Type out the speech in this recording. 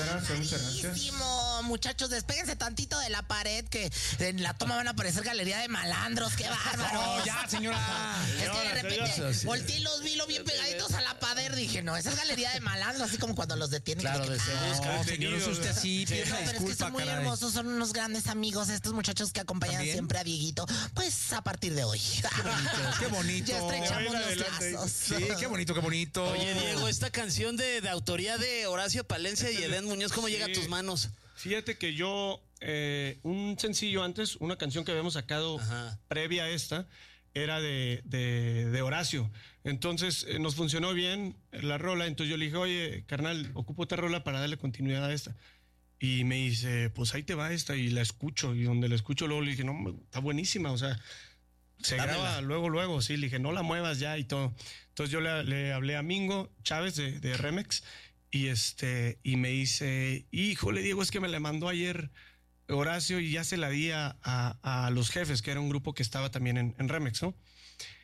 Buenísimo, muchachos, despéguense tantito de la pared que en la toma van a aparecer galería de malandros, qué bárbaro. No, ya, señora. Es que de repente volteé y los vi bien pegaditos a la pared, dije, no, esa es galería de malandros, así como cuando los detienen. Claro, que, se busca. No, señor, es usted así, no, pero es que son muy hermosos, son unos grandes amigos, estos muchachos que acompañan siempre a Dieguito, pues a partir de hoy. Qué bonito. Ya estrechamos los lazos. Sí, qué bonito, qué bonito. Oye, Diego, esta canción de autoría de Horacio Palencia y Edén Muñoz, ¿cómo llega a tus manos? Fíjate que yo, un sencillo antes, una canción que habíamos sacado previa a esta, era de Horacio. Entonces nos funcionó bien la rola. Entonces yo le dije, oye, carnal, ocupo esta rola para darle continuidad a esta. Y me dice, pues ahí te va esta. Y la escucho. Y donde la escucho luego le dije, no, está buenísima. O sea, se graba luego. Sí, le dije, no la muevas ya y todo. Entonces yo le hablé a Mingo Chávez de Remex. Y me dice, híjole, Diego, es que me la mandó ayer Horacio y ya se la di a los jefes, que era un grupo que estaba también en Remex, ¿no?